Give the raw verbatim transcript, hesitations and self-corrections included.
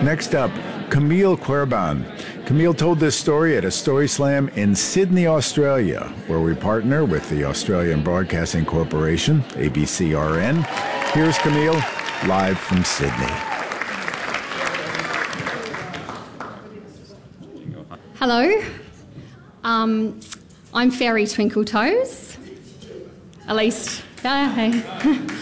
Next up, Camille Querban. Camille told this story at a Story Slam in Sydney, Australia, where we partner with the Australian Broadcasting Corporation, A B C R N. Here's Camille, live from Sydney. Hello, um, I'm Fairy Twinkle Toes, at least, uh, hey.